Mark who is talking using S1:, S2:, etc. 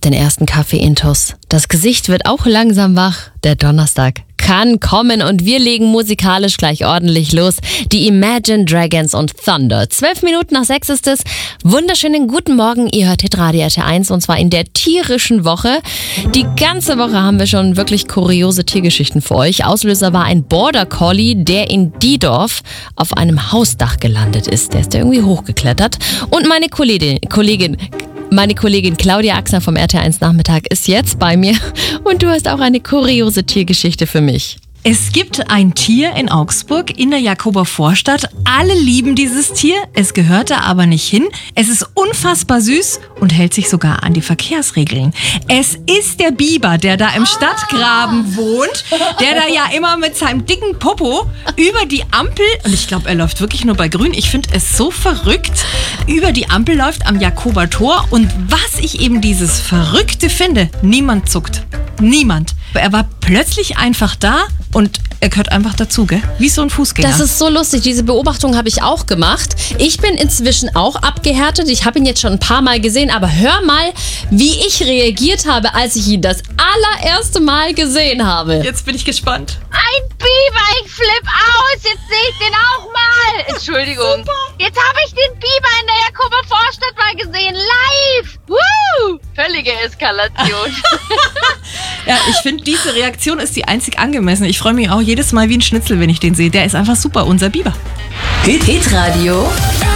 S1: den ersten Kaffee-Intus. Das Gesicht wird auch langsam wach. Der Donnerstag kann kommen und wir legen musikalisch gleich ordentlich los. Die Imagine Dragons und Thunder. 12 Minuten nach 6 ist es. Wunderschönen guten Morgen. Ihr hört Hitradio RT1 und zwar in der tierischen Woche. Die ganze Woche haben wir schon wirklich kuriose Tiergeschichten für euch. Auslöser war ein Border Collie, der in Diedorf auf einem Hausdach gelandet ist. Der ist da irgendwie hochgeklettert. Und meine Kollegin Claudia Axner vom RT1 Nachmittag ist jetzt bei mir und du hast auch eine kuriose Tiergeschichte für mich.
S2: Es gibt ein Tier in Augsburg in der Jakober-Vorstadt. Alle lieben dieses Tier, es gehört da aber nicht hin. Es ist unfassbar süß und hält sich sogar an die Verkehrsregeln. Es ist der Biber, der da im Stadtgraben wohnt, der da ja immer mit seinem dicken Popo über die Ampel, und ich glaube, er läuft wirklich nur bei Grün, ich finde es so verrückt, über die Ampel läuft am Jakober Tor. Und was ich eben dieses Verrückte finde, niemand zuckt. Niemand. Er war plötzlich einfach da und er gehört einfach dazu, gell? Wie so ein Fußgänger.
S1: Das ist so lustig. Diese Beobachtung habe ich auch gemacht. Ich bin inzwischen auch abgehärtet. Ich habe ihn jetzt schon ein paar Mal gesehen. Aber hör mal, wie ich reagiert habe, als ich ihn das allererste Mal gesehen habe.
S2: Jetzt bin ich gespannt.
S3: Ein Biber, ich flipp aus. Jetzt sehe ich den auch mal. Entschuldigung.
S2: Super.
S3: Jetzt habe ich den Biber in der Jakober Vorstadt mal gesehen. Live. Woo! Völlige Eskalation.
S2: Ja, ich finde, diese Reaktion ist die einzig angemessene. Ich freue mich auch jedes Mal wie ein Schnitzel, wenn ich den sehe. Der ist einfach super, unser Biber.
S1: Hitradio